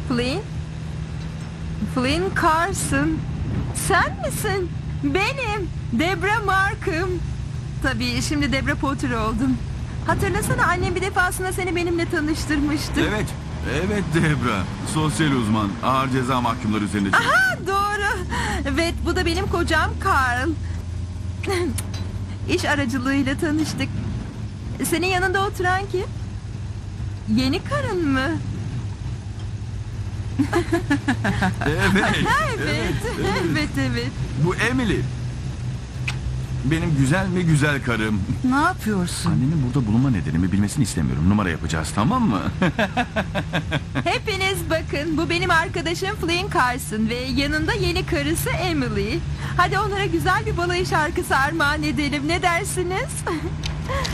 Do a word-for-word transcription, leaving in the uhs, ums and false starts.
Flynn? Flynn Carson. Sen misin? Benim. Debra Markham. Tabii şimdi Debra Potter oldum. Hatırlasana, annem bir defasında seni benimle tanıştırmıştı. Evet, evet Debra. Sosyal uzman, ağır ceza mahkumları üzerinde. çalışıyor. Ha, doğru. Evet, bu da benim kocam Carl. İş aracılığıyla tanıştık. Senin yanında oturan kim? Yeni karın mı? Evet, Evet, evet, evet. Bu Emily. Benim güzel mi güzel karım. Ne yapıyorsun? Annemin burada bulunma nedenimi bilmesini istemiyorum. Numara yapacağız, tamam mı? Hepiniz bakın, bu benim arkadaşım Flynn Carson ve yanında yeni karısı Emily. Hadi onlara güzel bir balayı şarkısı armağan edelim, ne dersiniz?